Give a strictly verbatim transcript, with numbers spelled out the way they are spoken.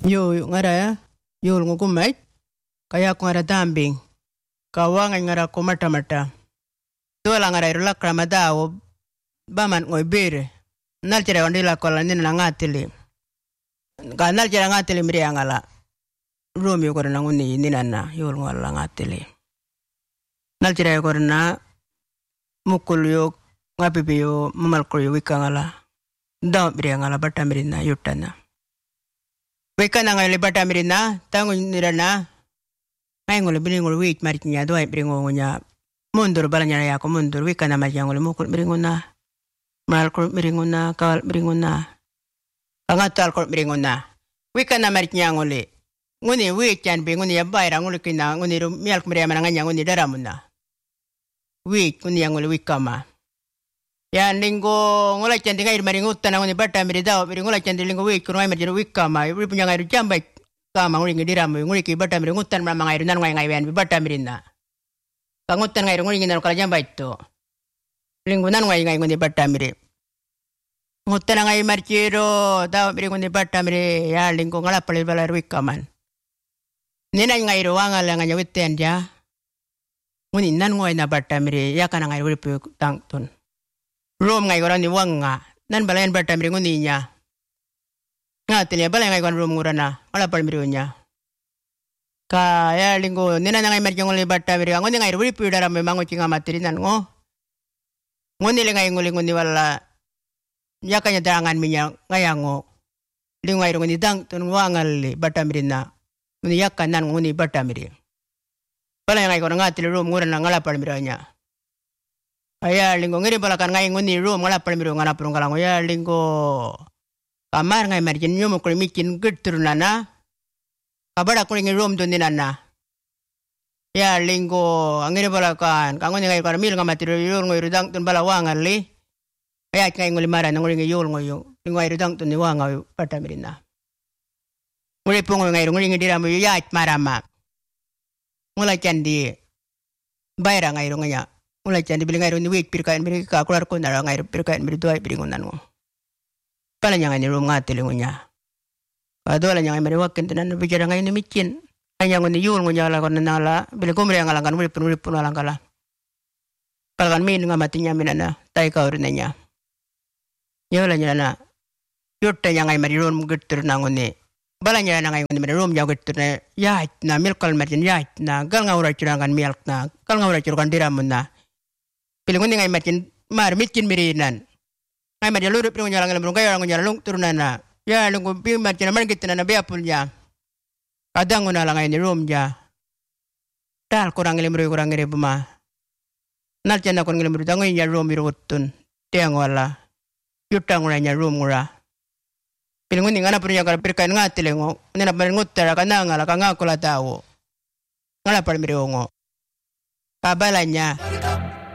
Yo yo ngara ya. Yo ngumait. Kaya ko ngara dambing. Kawangan ngara ko mata-mata. Tuala ngara irula kramadao. Baman ngoy bere. Nal cere ondila kola nina ngatili. Ka nal cere ngatili miri angala. Rumi ko na nguni nina na yo ngala ngatili. Nal cere ko na mukul yo ngapipi yo mamalko yo wikangala. Daw miri angala bata miri na yutana. Wika na ngayon libata mirina, tango nila na, ngayon nguli bilingo wik marit niya, doay bilingo niya, mundur bala niya na yako mundur, wika na marit niya nguli mukul bilingo na, malkul bilingo na, kawal bilingo na, kangatal kul bilingo na, wika na marit niya nguli, nguni wik yan bi, nguni yabayra, nguli kina, nguni milk miriya mananganya, nguni daramu na, wik, nguni yang nguli wika ma. Yan linggo ngulay candi ngayon maringutan na nguni bata miri daw, miri ngulay candi linggo wik, kung ngayon marin wik kama, uri punya ngayon jambay kama, nguli ngidiramu, nguli ki bata miri ngutan mga ngayon, nan ngayon ngayon, bata miri na. Kangutan ngayon, nguli nginan kala jambay to. Linggo nan ngayon ngayon nguni bata miri. Ngutan na ngayon marchiro, daw miri nguni bata miri, yan linggo ngalapalil bala wik kaman. Nina ngayon wangal ngayon witen dia, nguni nan ngayon na bata miri, yakan ngayon uri puyo tangtun. Room ngay koran ni wanga nan balayan bata miri nguni niya ngatin ya balay ngay koran room ngurana wala pal miri niya kaya linggo nina ngay marjang nguli bata miri nguni ngay ruri pudara me mangu cinga matirinan ngo nguni le ngay nguli nguni wala yakanya darangan minya ngayango lingo ngay nguni dang tun wangal li bata miri na nguni yakan nan nguni bata miri balay ngay koran ngatil room ngurana ngala pal miri niya. Aya linggo ngiri balakan ngai nguni room ngala palmiru ngana purung kalango ya linggo kamar ngai marjin nyomo kul mikin getur nana kabada kul ngi room dun nana ya linggo ngiri balakan kangoni ngai kar mil ngamati yul ngoi rudang tun bala wangal li aya ngai nguli mara nguli ngi yul ngoi linggo ai rudang tun ni wangal pata mirina nguli pungo ngai nguli ngi diramu ya marama ngula candi bayra ngai runganya mulai candi bilang ngayon ni wik pirkain beri kakular ko nara ngayon pirkain beri doai biringunan mo. Pala niya ngayon ni room nga tilingunya. Padola niya ngayon beri wakin tinan bicara ngayon ni micin. Kanya ngayon ni yul ngunya ala ko nanala bilang kumri ang alangan wili pun wili pun alang kala. Pala kan min nga mati niya minana tay ka rin na niya. Yola niya na yurta niya ngayon beri room gitur na nguni. Bala niya na ngayon beri room niya gitur na yahit na milkal marjin yahit na gal nga uray curangan milk na gal nga uray curangan diramun na. Pilingon ngay matin mar mitkin mirinan. Ngay matin lurut pilingon nyalang ngalung kaya orang nyalang turunan na. Ya lung pi matin naman kita na biapun ya. Kadang nguna lang ngay ni room ya. Dal kurang ngilimru kurang ngiri buma. Nal chana kon ngilimru tangoy nya room irutun. Tiang wala. Yutang ngura nya room ngura. Pilingon ni ngana punya kar pirkain ngatilengo. Nina paringutara kananga la kangakula tawo. Ngala palmiriongo. Kabalanya.